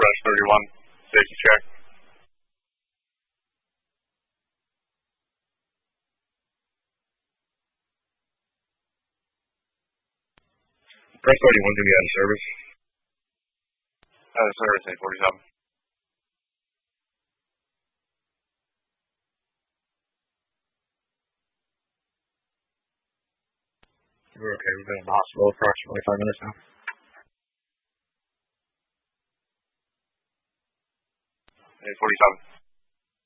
Press 31. Safety check. Press 31 to be out of service. Out of service, 847. We're okay. We've been in the hospital approximately 5 minutes now. 847.